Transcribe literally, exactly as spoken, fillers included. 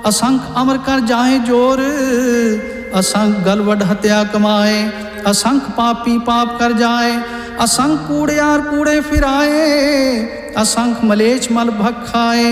असंख अमर कर जाए जोर, असंख गलवड हत्या कमाए, असंख पापी पाप कर जाए, असंख कूड़ियार कूड़े फिराए, असंख मलेच मल भग खाए।